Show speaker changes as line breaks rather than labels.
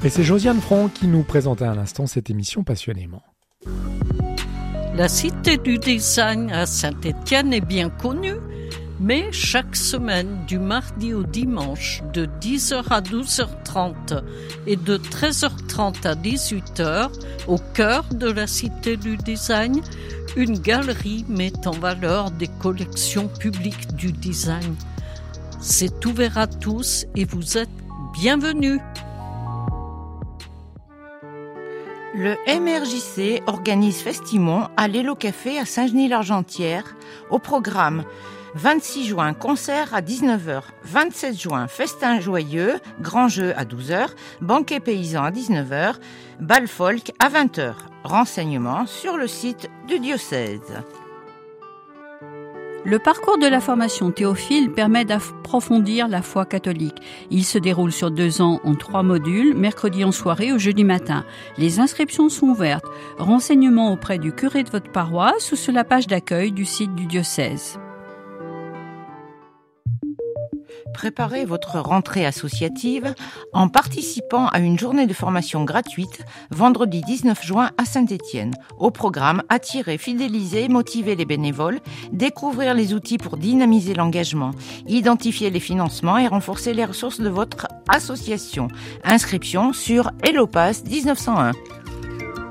Et c'est Josiane Franck qui nous présentait à l'instant cette émission passionnément.
La Cité du Design à Saint-Étienne est bien connue, mais chaque semaine, du mardi au dimanche, de 10h à 12h30 et de 13h30 à 18h, au cœur de la Cité du Design, une galerie met en valeur des collections publiques du design. C'est ouvert à tous et vous êtes bienvenus.
Le MRJC organise Festimon à l'Elo Café à Saint-Genis-l'Argentière. Au programme 26 juin, concert à 19h. 27 juin, festin joyeux, grand jeu à 12h. Banquet paysan à 19h. Bal folk à 20h. Renseignements sur le site du diocèse.
Le parcours de la formation Théophile permet d'approfondir la foi catholique. Il se déroule sur 2 ans en 3 modules, mercredi en soirée au jeudi matin. Les inscriptions sont ouvertes. Renseignements auprès du curé de votre paroisse ou sur la page d'accueil du site du diocèse.
Préparez votre rentrée associative en participant à une journée de formation gratuite vendredi 19 juin à Saint-Étienne. Au programme, attirer, fidéliser, motiver les bénévoles, découvrir les outils pour dynamiser l'engagement, identifier les financements et renforcer les ressources de votre association. Inscription sur Hellopass 1901.